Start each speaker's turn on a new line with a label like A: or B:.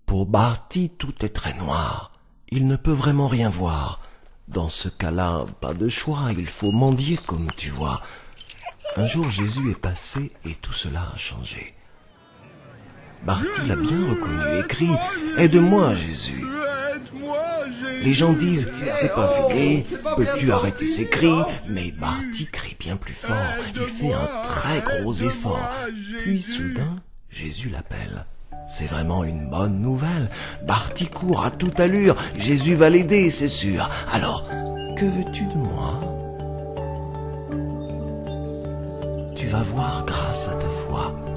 A: Pour Barty, tout est très noir. Il ne peut vraiment rien voir. Dans ce cas-là, pas de choix, il faut mendier comme tu vois. Un jour, Jésus est passé et tout cela a changé. Barty l'a bien reconnu et crie « Aide-moi, Jésus !» Les gens disent « C'est pas fini, peux-tu arrêter ces cris ?» Mais Barty crie bien plus fort, il fait un très gros effort. Puis soudain, Jésus l'appelle. C'est vraiment une bonne nouvelle. Barty court à toute allure, Jésus va l'aider, c'est sûr. Alors, que veux-tu de moi ? Tu vas voir grâce à ta foi.